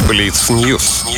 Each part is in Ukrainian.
Бліц-Ньюс.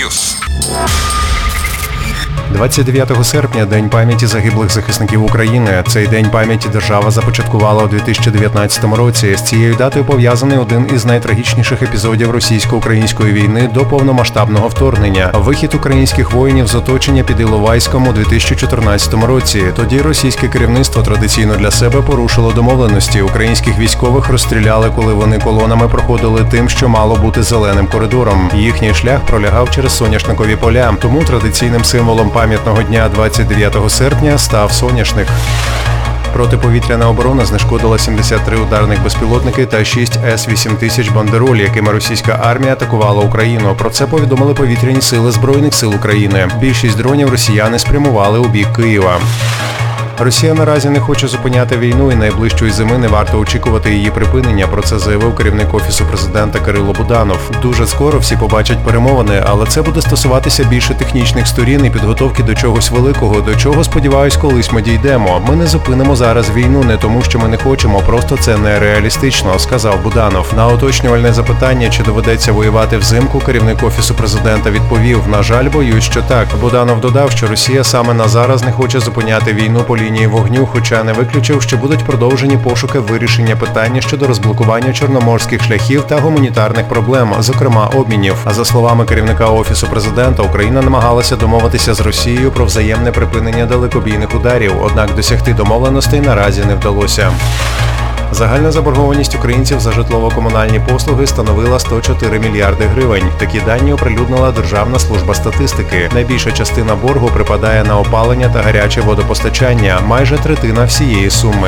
29 серпня – День пам'яті загиблих захисників України. Цей День пам'яті держава започаткувала у 2019 році. З цією датою пов'язаний один із найтрагічніших епізодів російсько-української війни до повномасштабного вторгнення – вихід українських воїнів з оточення під Іловайськом у 2014 році. Тоді російське керівництво традиційно для себе порушило домовленості. Українських військових розстріляли, коли вони колонами проходили тим, що мало бути зеленим коридором. Їхній шлях пролягав через соняшникові поля. Тому традиційним символом пам'ятного дня 29 серпня став соняшник. Протиповітряна оборона знешкодила 73 ударних безпілотники та 6 С-8000 «Бандероль», якими російська армія атакувала Україну. Про це повідомили повітряні сили Збройних сил України. Більшість дронів росіяни спрямували у бік Києва. Росія наразі не хоче зупиняти війну і найближчої зими не варто очікувати її припинення. Про це заявив керівник Офісу президента Кирило Буданов. Дуже скоро всі побачать перемовини, але це буде стосуватися більше технічних сторін і підготовки до чогось великого, до чого, сподіваюсь, колись ми дійдемо. Ми не зупинимо зараз війну не тому, що ми не хочемо, просто це нереалістично, сказав Буданов. На уточнювальне запитання, чи доведеться воювати взимку, керівник Офісу президента відповів: на жаль, боюсь, що так. Буданов додав, що Росія саме на зараз не хоче зупиняти війну по лінії вогню, хоча не виключив, що будуть продовжені пошуки вирішення питання щодо розблокування чорноморських шляхів та гуманітарних проблем, зокрема обмінів. А за словами керівника Офісу президента, Україна намагалася домовитися з Росією про взаємне припинення далекобійних ударів, однак досягти домовленостей наразі не вдалося. Загальна заборгованість українців за житлово-комунальні послуги становила 104 мільярди гривень. Такі дані оприлюднила Державна служба статистики. Найбільша частина боргу припадає на опалення та гаряче водопостачання – майже третина всієї суми.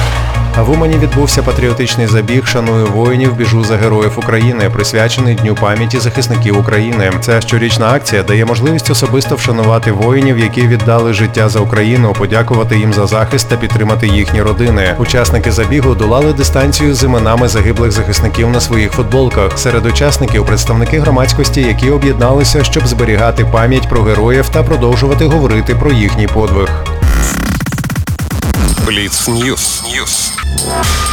В Умані відбувся патріотичний забіг «Шаную воїнів, біжу за героїв України», присвячений Дню пам'яті захисників України. Ця щорічна акція дає можливість особисто вшанувати воїнів, які віддали життя за Україну, подякувати їм за захист та підтримати їхні родини. Учасники забігу долали дистанцію з іменами загиблих захисників на своїх футболках. Серед учасників – представники громадськості, які об'єдналися, щоб зберігати пам'ять про героїв та продовжувати говорити про їхній подвиг. Бліц-Ньюс.